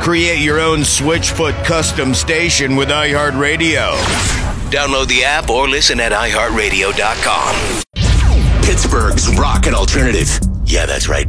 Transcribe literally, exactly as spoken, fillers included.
Create your own Switchfoot custom station with iHeartRadio. Download the app or listen at i heart radio dot com. Pittsburgh's Rock and Alternative. Yeah, that's right.